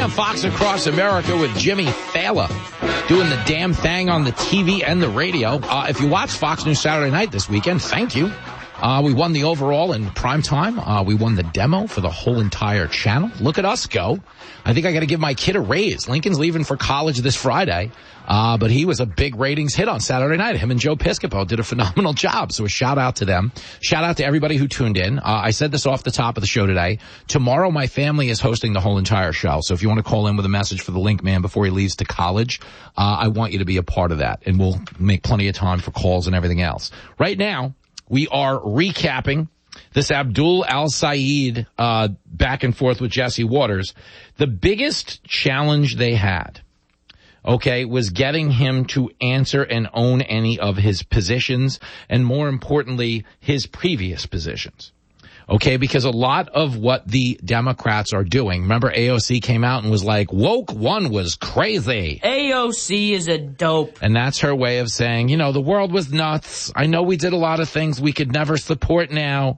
on Fox Across America with Jimmy Fallon doing the damn thing on the TV and the radio. If you watched Fox News Saturday night this weekend, thank you. We won the overall in prime time. We won the demo for the whole entire channel. Look at us go. I think I got to give my kid a raise. Lincoln's leaving for college this Friday. But he was a big ratings hit on Saturday night. Him and Joe Piscopo did a phenomenal job. So a shout out to them. Shout out to everybody who tuned in. I said this off the top of the show today. Tomorrow my family is hosting the whole entire show. So if you want to call in with a message for the Link Man before he leaves to college, I want you to be a part of that. And we'll make plenty of time for calls and everything else. Right now, we are recapping this Abdul Al-Sayed back and forth with Jesse Waters. The biggest challenge they had, okay, was getting him to answer and own any of his positions, and more importantly, his previous positions. Okay, because a lot of what the Democrats are doing, remember AOC came out and was like, woke one was crazy. AOC is a dope. And that's her way of saying, you know, the world was nuts. I know we did a lot of things we could never support now.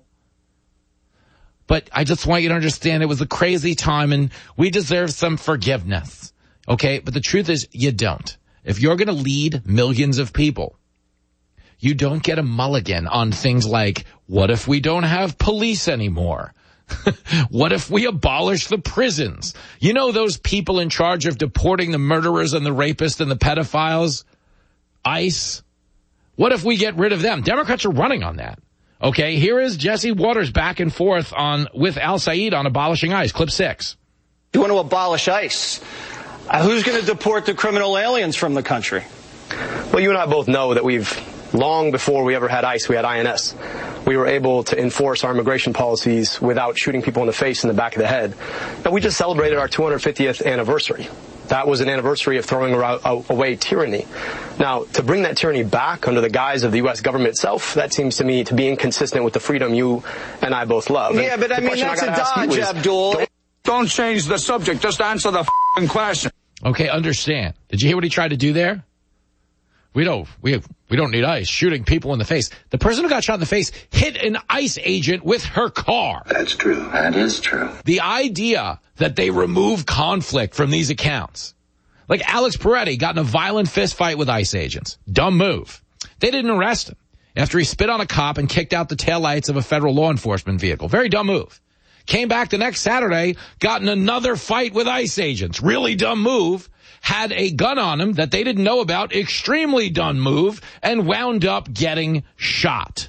But I just want you to understand it was a crazy time and we deserve some forgiveness. Okay, but the truth is you don't. If you're going to lead millions of people, you don't get a mulligan on things like, what if we don't have police anymore? What if we abolish the prisons? You know those people in charge of deporting the murderers and the rapists and the pedophiles? ICE? What if we get rid of them? Democrats are running on that. Okay, here is Jesse Waters back and forth with Al-Sayed on abolishing ICE. Clip 6. You want to abolish ICE? Who's going to deport the criminal aliens from the country? Well, you and I both know that long before we ever had ICE, we had INS. We were able to enforce our immigration policies without shooting people in the face and the back of the head. And we just celebrated our 250th anniversary. That was an anniversary of throwing away tyranny. Now, to bring that tyranny back under the guise of the U.S. government itself, that seems to me to be inconsistent with the freedom you and I both love. Yeah, but I mean, that's a dodge, Abdul. Don't change the subject. Just answer the question. Okay, understand. Did you hear what he tried to do there? We don't need ICE shooting people in the face. The person who got shot in the face hit an ICE agent with her car. That's true. That is true. The idea that they remove conflict from these accounts. Like Alex Peretti got in a violent fist fight with ICE agents. Dumb move. They didn't arrest him after he spit on a cop and kicked out the taillights of a federal law enforcement vehicle. Very dumb move. Came back the next Saturday, got in another fight with ICE agents. Really dumb move. Had a gun on him that they didn't know about, extremely dumb move, and wound up getting shot.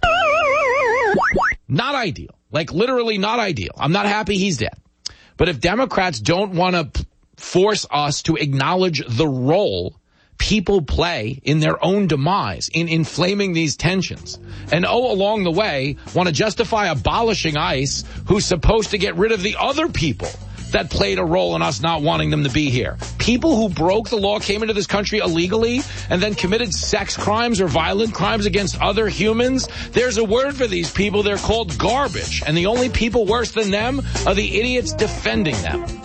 Not ideal. Like, literally not ideal. I'm not happy he's dead. But if Democrats don't want to force us to acknowledge the role people play in their own demise, in inflaming these tensions, and along the way, want to justify abolishing ICE, who's supposed to get rid of the other people that played a role in us not wanting them to be here. People who broke the law, came into this country illegally, and then committed sex crimes or violent crimes against other humans. There's a word for these people. They're called garbage. And the only people worse than them are the idiots defending them.